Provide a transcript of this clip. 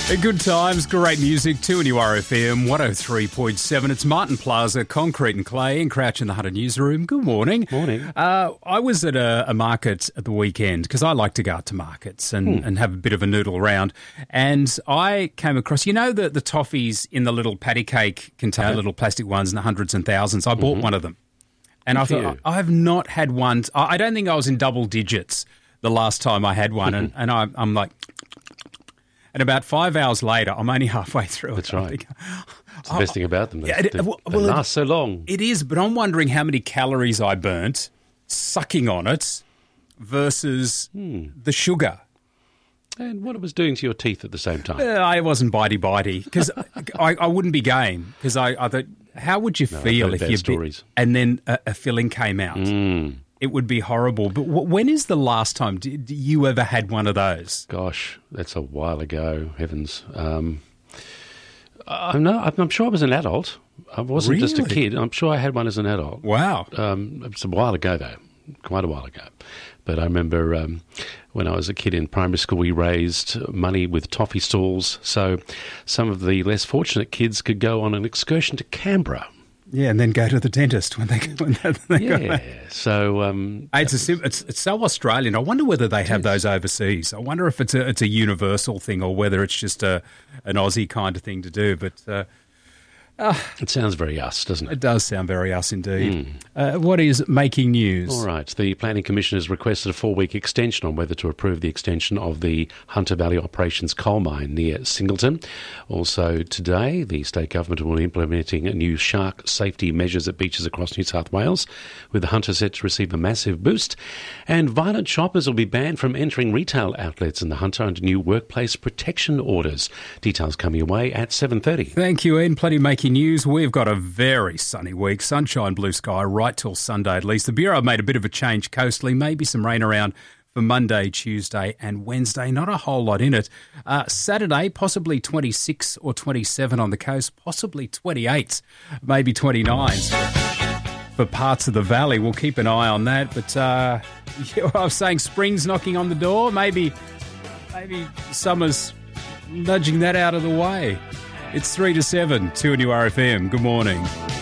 Good times, great music, 2NURFM 103.7. It's Martin Plaza, Concrete and Clay in Crouch in the Hunter newsroom. Good morning. Morning. I was at a market at the weekend because I like to go out to markets and have a bit of a noodle around. And I came across, the toffees in the little patty cake container, little plastic ones in the hundreds and thousands. I bought one of them. And I thought, I have not had one. I don't think I was in double digits the last time I had one. And I'm like... And about 5 hours later, I'm only halfway through it. That's right. It's the best thing about them. They last so long. It is, but I'm wondering how many calories I burnt sucking on it versus the sugar. And what it was doing to your teeth at the same time. I wasn't bitey because I wouldn't be game because I thought, how would you feel if you bit and then a filling came out? It would be horrible. But when is the last time you ever had one of those? Gosh, that's a while ago. Heavens. I'm sure I was an adult. I wasn't just a kid. I'm sure I had one as an adult. Wow. It's a while ago, though. Quite a while ago. But I remember when I was a kid in primary school, we raised money with toffee stalls. So some of the less fortunate kids could go on an excursion to Canberra. Yeah, and then go to the dentist when they go. So it's so Australian. I wonder whether they have those overseas. I wonder if it's a universal thing or whether it's just an Aussie kind of thing to do. But it sounds very us, doesn't it? It does sound very us indeed. What is making news? All right. The Planning Commission has requested a 4-week extension on whether to approve the extension of the Hunter Valley Operations coal mine near Singleton. Also today, the state government will be implementing new shark safety measures at beaches across New South Wales, with the Hunter set to receive a massive boost. And violent shoppers will be banned from entering retail outlets in the Hunter under new workplace protection orders. Details coming away at 7:30. Thank you, Ian. Plenty making news. We've got a very sunny week. Sunshine, blue sky, right till Sunday at least. The Bureau made a bit of a change coastally. Maybe some rain around for Monday, Tuesday and Wednesday. Not a whole lot in it. Saturday, possibly 26 or 27 on the coast. Possibly 28, maybe 29 for parts of the valley. We'll keep an eye on that. But I was saying spring's knocking on the door. Maybe summer's nudging that out of the way. It's 3 to 7, 2NURFM. Good morning.